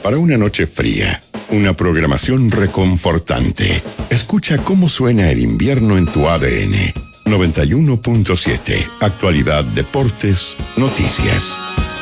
para una noche fría. Una programación reconfortante. Escucha cómo suena el invierno en tu ADN. 91.7. Actualidad, deportes, noticias.